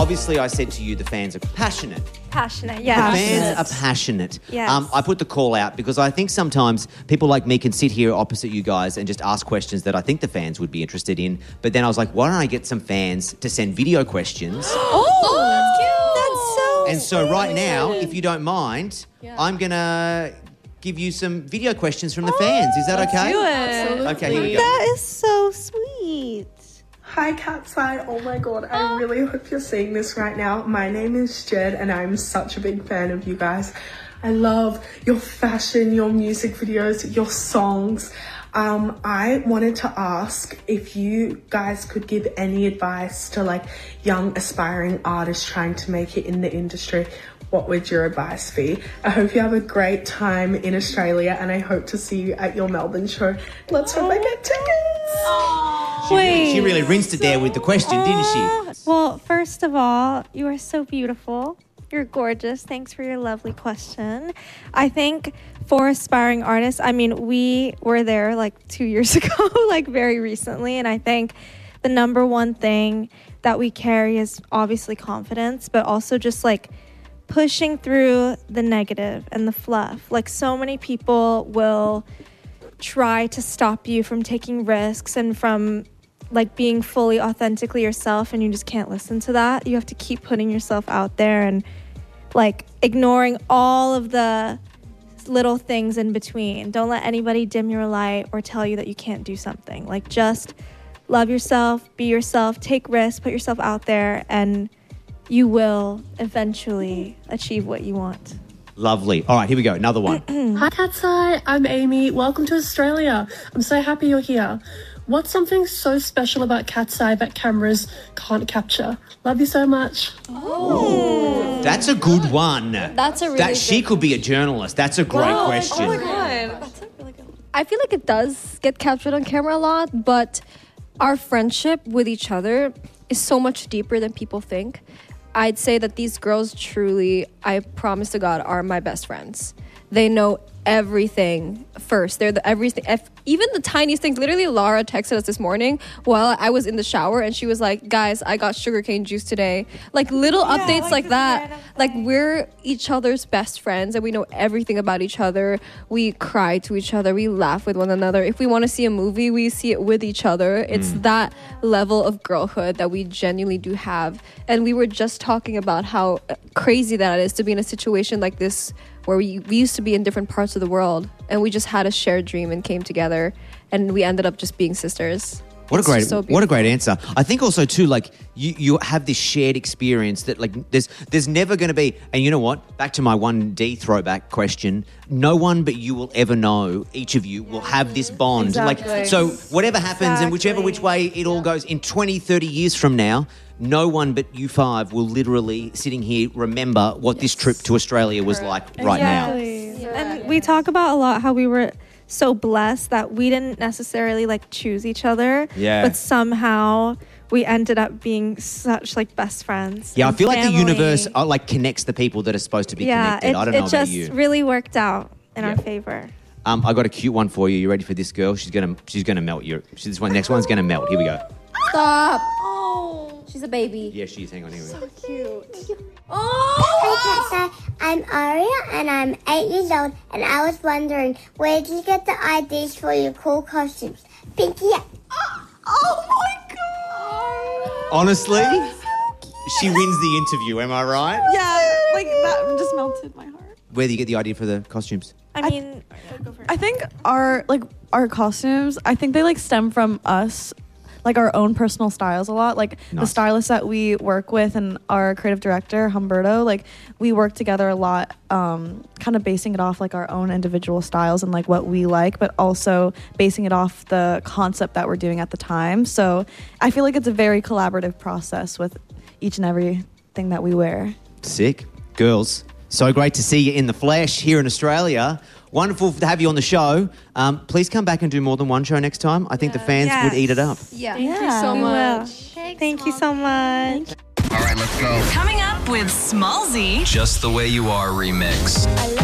obviously I said to you the fans are passionate. Passionate, yeah. The fans are passionate. Yes. I put the call out because I think sometimes people like me can sit here opposite you guys and just ask questions that I think the fans would be interested in. But then I was like, why don't I get some fans to send video questions? That's cute. That's so And so right now, if you don't mind, I'm going to give you some video questions from the fans. Is that okay? Do it. Absolutely. Okay, here we go. That is so sweet. Hi, Catside. Oh my god, I really hope you're seeing this right now. My name is Jed and I'm such a big fan of you guys. I love your fashion, your music videos, your songs. I wanted to ask if you guys could give any advice to like young aspiring artists trying to make it in the industry. What would your advice be? I hope you have a great time in Australia and I hope to see you at your Melbourne show. Let's hope I get tickets. She really rinsed it there with the question, didn't she? Well, first of all, you are so beautiful. You're gorgeous. Thanks for your lovely question. I think for aspiring artists, I mean, we were there like 2 years ago, like very recently. And I think the number one thing that we carry is obviously confidence, but also just like pushing through the negative and the fluff. Like so many people will try to stop you from taking risks and from like being fully authentically yourself, and you just can't listen to that. You have to keep putting yourself out there and like ignoring all of the little things in between. Don't let anybody dim your light or tell you that you can't do something. Like just love yourself, be yourself, take risks, put yourself out there, and you will eventually achieve what you want. Lovely. All right, here we go. Another one. Hi, Catside. I'm Amy. Welcome to Australia. I'm so happy you're here. What's something so special about Catside that cameras can't capture? Love you so much. That's a good one. That's a really She could be a journalist. That's a great question. Oh my god. That's a really good one. I feel like it does get captured on camera a lot, but our friendship with each other is so much deeper than people think. I'd say that these girls truly, I promise to God, are my best friends. They know everything first. They're the everything, even the tiniest things. Literally, Laura texted us this morning while I was in the shower, and she was like, "Guys, I got sugarcane juice today." Like little updates like that. Like we're each other's best friends, and we know everything about each other. We cry to each other. We laugh with one another. If we want to see a movie, we see it with each other. It's that level of girlhood that we genuinely do have. And we were just talking about how crazy that is to be in a situation like this, where we used to be in different parts of the world and we just had a shared dream and came together and we ended up just being sisters. What a great answer. I think also too, like you have this shared experience that like there's never going to be, and you know what? Back to my 1D throwback question. No one but you will ever know. Each of you will have this bond. Exactly. Like so, whatever happens and whichever which way it all goes in 20, 30 years from now. No one but you five will literally sitting here remember what this trip to Australia was like right now. And we talk about a lot how we were so blessed that we didn't necessarily like choose each other, but somehow we ended up being such like best friends. Yeah, I feel like the family. universe like connects the people that are supposed to be connected. I don't know about just you. really worked out in our favor. I got a cute one for you. You ready for this girl? She's gonna melt you. This one, next one's gonna melt. Here we go. Stop. She's a baby. Yeah, she is. Hang on, here we go. Cute. Hi, Tessa. I'm Aria, and I'm 8 years old, and I was wondering, where did you get the ideas for your cool costumes? Pinky up. Oh my god. Honestly, she wins the interview. Am I right? Yeah, like that just melted my heart. Where do you get the idea for the costumes? I mean, I think our costumes, I think they like stem from us, like our own personal styles a lot. Like the stylists that we work with and our creative director Humberto, like we work together a lot, kind of basing it off like our own individual styles and like what we like, but also basing it off the concept that we're doing at the time. So I feel like it's a very collaborative process with each and everything that we wear. Sick. Girls, so great to see you in the flesh here in Australia. Wonderful to have you on the show. Please come back and do more than one show next time. I think the fans would eat it up. Yeah. Thank you so much. Thank you so much. All right, let's go. Coming up with Smallzy. Just the Way You Are remix.